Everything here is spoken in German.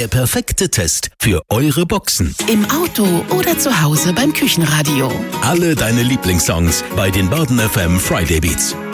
Der perfekte Test für eure Boxen. Im Auto oder zu Hause beim Küchenradio. Alle deine Lieblingssongs bei den Baden FM Friday Beats.